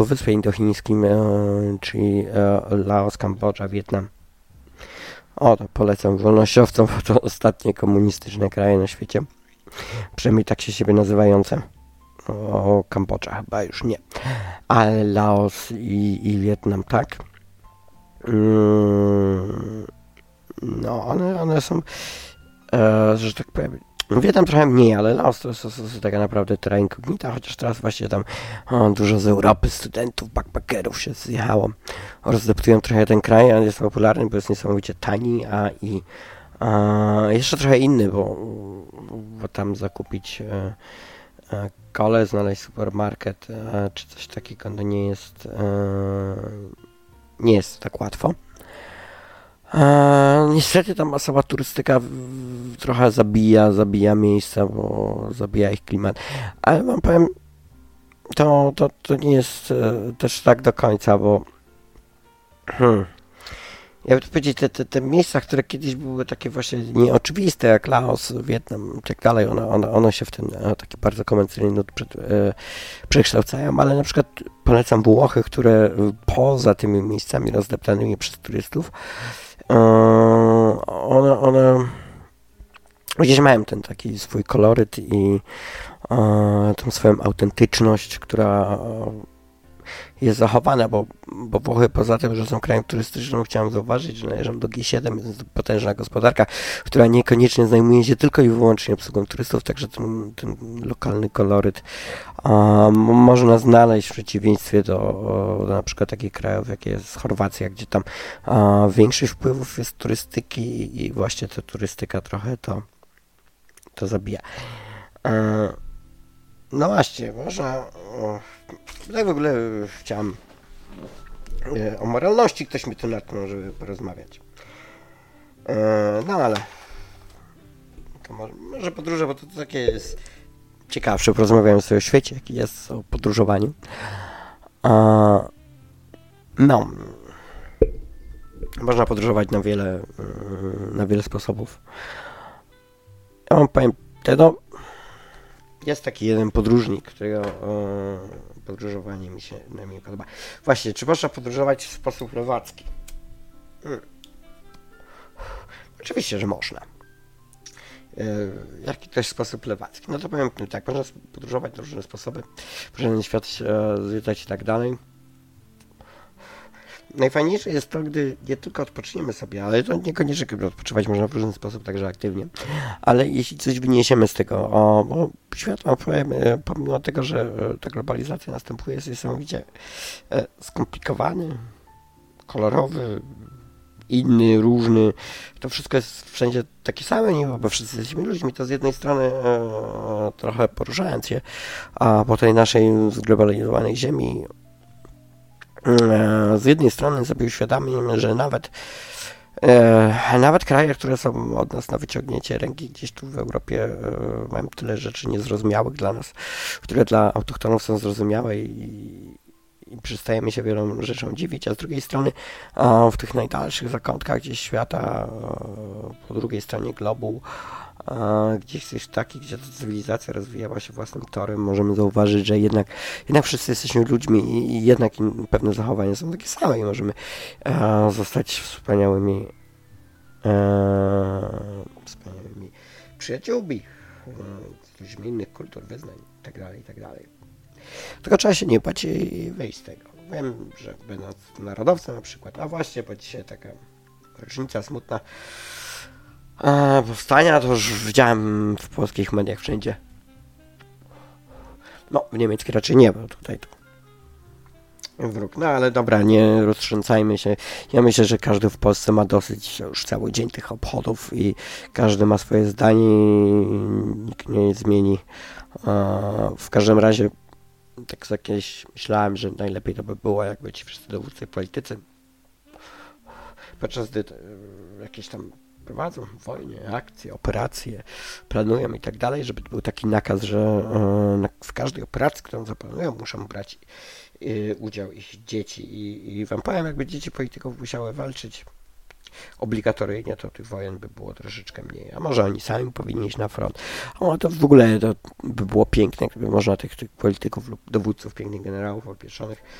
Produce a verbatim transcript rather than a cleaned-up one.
Półwyspie Indochińskim, czyli Laos, Kambodża, Wietnam. O, to polecam wolnościowcom, bo to ostatnie komunistyczne kraje na świecie. Przynajmniej tak się siebie nazywające. O, Kambodża chyba już nie. Ale Laos i, i Wietnam tak. Mm, no, one, one są, e, że tak powiem, Wietnam trochę mniej, ale Laos to jest, to jest taka naprawdę terra incognita, chociaż teraz właśnie tam o, dużo z Europy studentów, backpackerów się zjechało. Rozdeptują trochę ten kraj, ale jest popularny, bo jest niesamowicie tani, a i a, jeszcze trochę inny, bo, bo tam zakupić e, e, kole, znaleźć supermarket e, czy coś takiego, no nie jest e, nie jest tak łatwo. E, niestety ta masowa turystyka w, w, trochę zabija, zabija miejsca, bo zabija ich klimat. Ale wam powiem, to, to, to nie jest e, też tak do końca, bo hmm, jakby to powiedzieć, te, te, te miejsca, które kiedyś były takie właśnie nieoczywiste, jak Laos, Wietnam i tak dalej, one, one, one się w ten e, taki bardzo komercyjny nurt przed, e, przekształcają, ale na przykład polecam Włochy, które poza tymi miejscami rozdeptanymi przez turystów, e, one, one gdzieś mają ten taki swój koloryt i e, tą swoją autentyczność, która jest zachowana, bo, bo Włochy poza tym, że są krajem turystycznym, chciałem zauważyć, że należą do G siedem, jest to potężna gospodarka, która niekoniecznie zajmuje się tylko i wyłącznie obsługą turystów, także ten, ten lokalny koloryt um, można znaleźć w przeciwieństwie do, do na przykład takich krajów, jak jest Chorwacja, gdzie tam um, większość wpływów jest turystyki i, i właśnie ta turystyka trochę to, to zabija. Um, no właśnie, można... Tak w ogóle chciałem e, o moralności, ktoś mi tu natknął, żeby porozmawiać. E, no ale to może, może podróże, bo to, to takie jest ciekawsze, porozmawiamy sobie o świecie, jaki jest, o podróżowaniu. E, no, można podróżować na wiele, na wiele sposobów. Ja wam powiem, no, jest taki jeden podróżnik, którego e, podróżowanie mi się najmniej podoba. Właśnie, czy można podróżować w sposób lewacki? Hmm. Oczywiście, że można. E, jaki to jest sposób lewacki? No to powiem tak, można podróżować na różne sposoby, można ten świat e, zwiedzać i tak dalej. Najfajniejsze jest to, gdy nie tylko odpoczniemy sobie, ale to niekoniecznie, gdy odpoczywać można w różny sposób, także aktywnie, ale jeśli coś wyniesiemy z tego, o, bo świat, wam powiem, pomimo tego, że ta globalizacja następuje, jest niesamowicie skomplikowany, kolorowy, inny, różny, to wszystko jest wszędzie takie same, nie? Bo wszyscy jesteśmy ludźmi, to z jednej strony e, trochę poruszając się, a po tej naszej zglobalizowanej ziemi, z jednej strony sobie uświadamimy, że nawet e, nawet kraje, które są od nas na wyciągnięcie ręki gdzieś tu w Europie e, mają tyle rzeczy niezrozumiałych dla nas, które dla autochtonów są zrozumiałe i, i przestajemy się wielom rzeczom dziwić, a z drugiej strony e, w tych najdalszych zakątkach gdzieś świata, e, po drugiej stronie globu, a gdzieś jest taki, gdzie ta cywilizacja rozwijała się własnym torem, możemy zauważyć, że jednak, jednak wszyscy jesteśmy ludźmi i, i jednak pewne zachowania są takie same i możemy e, zostać wspaniałymi e, wspaniałymi przyjaciółmi e, z ludźmi innych kultur, wyznań itd., itd. Tylko trzeba się nie bać i wyjść z tego. Wiem, że będąc narodowcem na przykład, a właśnie, bo dzisiaj taka rocznica smutna A, powstania to już widziałem w polskich mediach wszędzie. No, w niemieckich raczej nie, bo tutaj to wróg. No ale dobra, nie roztrząsajmy się. Ja myślę, że każdy w Polsce ma dosyć już cały dzień tych obchodów i każdy ma swoje zdanie i nikt nie zmieni. W każdym razie tak sobie kiedyś myślałem, że najlepiej to by było, jakby ci wszyscy dowódcy politycy podczas gdy jakieś tam prowadzą wojny, akcje, operacje, planują i tak dalej, żeby był taki nakaz, że w każdej operacji, którą zaplanują, muszą brać udział ich dzieci i, i wam powiem, jakby dzieci polityków musiały walczyć obligatoryjnie, to tych wojen by było troszeczkę mniej, a może oni sami powinni iść na front, a to w ogóle to by było piękne, gdyby można tych, tych polityków lub dowódców, pięknych generałów opieszonych